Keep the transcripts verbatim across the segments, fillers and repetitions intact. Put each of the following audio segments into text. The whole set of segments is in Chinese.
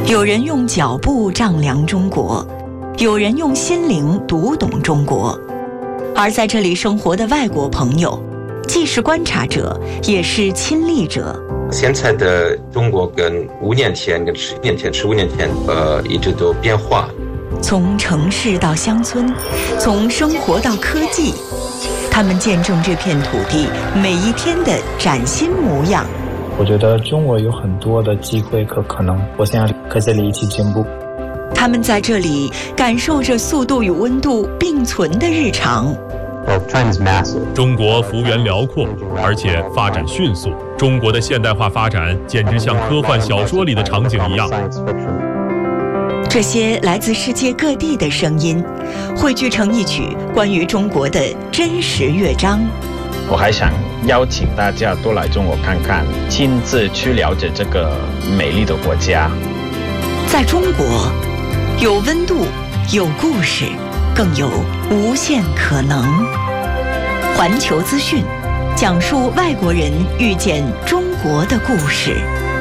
有人用脚步丈量中国，有人用心灵读懂中国。而在这里生活的外国朋友，既是观察者，也是亲历者。 现在的中国跟五年前、跟十年前、十五年前，呃，一直都变化。 从城市到乡村，从生活到科技，他们见证这片土地每一天的崭新模样。 我觉得中国有很多的机会和可能，我想和这里一起进步。 他们在这里感受着速度与温度并存的日常。 中国幅员辽阔，而且发展迅速。中国的现代化发展简直像科幻小说里的场景一样。 这些来自世界各地的声音，汇聚成一曲关于中国的真实乐章。 我还想邀请大家多来中国看看，亲自去了解这个美丽的国家。 在中国，有温度，有故事，更有无限可能。环球资讯，讲述外国人遇见中国的故事。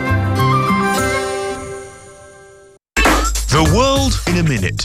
The world in a minute。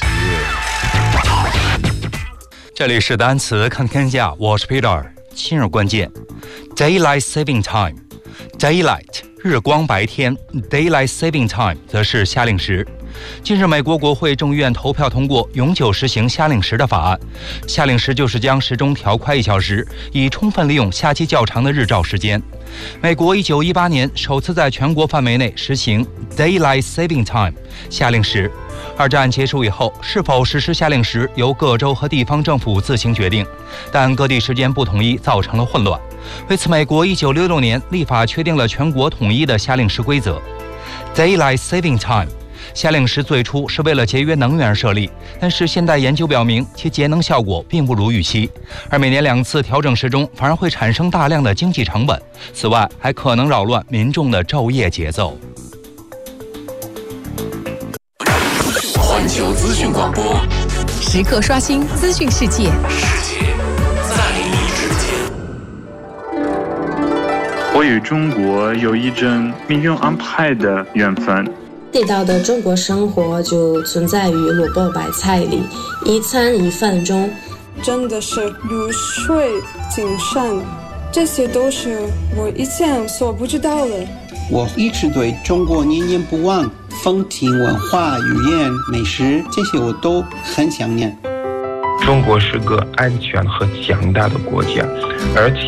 这里是单词看天下，我是 Peter。今日关键 Daylight Saving Time。 Daylight 日光白天， Daylight Saving Time 则是夏令时。近日，美国国会众议院投票通过永久实行夏令时的法案。夏令时就是将时钟调快一小时，以充分利用夏季较长的日照时间。美国一九一八年首次在全国范围内实行 Daylight Saving Time 夏令时。二战结束以后，是否实施夏令时由各州和地方政府自行决定，但各地时间不统一造成了混乱。为此，美国一九六六年立法确定了全国统一的夏令时规则 Daylight Saving Time。夏令时最初是为了节约能源而设立，但是现代研究表明其节能效果并不如预期，而每年两次调整时钟反而会产生大量的经济成本，此外还可能扰乱民众的昼夜节奏。 环球资讯广播， 时刻刷新资讯世界， 世界在你之间。 我与中国有一种命运安排的缘分。 地道的中国生活就存在于萝卜白菜里，一餐一饭中。 真的是如水精神，这些都是我以前所不知道的。 我一直对中国念念不忘，风情文化、语言、美食，这些我都很想念。 中国是个安全和强大的国家，而且